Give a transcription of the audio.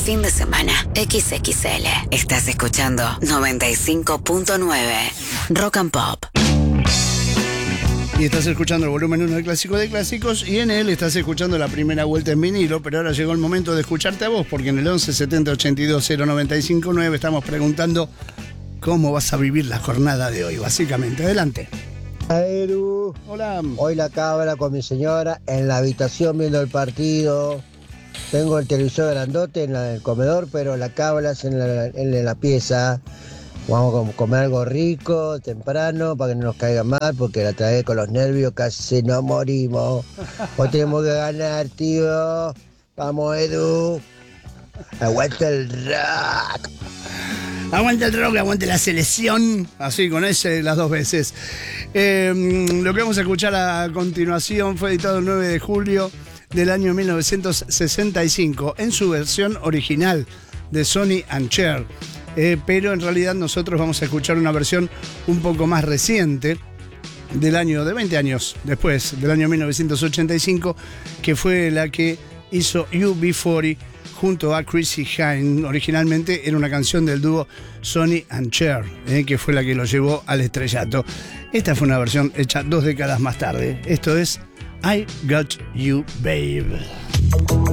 fin de semana XXL. Estás escuchando 95.9 Rock and Pop. Y estás escuchando el volumen 1 del Clásico de Clásicos, y en él estás escuchando la primera vuelta en vinilo, pero ahora llegó el momento de escucharte a vos, porque en el 11 70 82 095 9 estamos preguntando cómo vas a vivir la jornada de hoy, básicamente. Adelante. Eru, Hola. hoy la cabra con mi señora en la habitación viendo el partido. Tengo el televisor grandote en el comedor, pero la cabra es en la pieza. Vamos a comer algo rico, temprano, para que no nos caiga mal, porque la tragué con los nervios, casi nos morimos. Hoy tenemos que ganar, tío. Vamos, Edu. Aguanta el rock. Aguante el rock, aguante la selección. Así, con ese las dos veces. Lo que vamos a escuchar a continuación fue editado el 9 de julio del año 1965, en su versión original de Sonny and Cher. Pero en realidad nosotros vamos a escuchar una versión un poco más reciente, del año de 20 años después, del año 1985, que fue la que hizo UB40 junto a Chrissy Hynde. Originalmente era una canción del dúo Sonny and Cher, que fue la que lo llevó al estrellato. Esta fue una versión hecha 2 décadas más tarde. Esto es I Got You, Babe.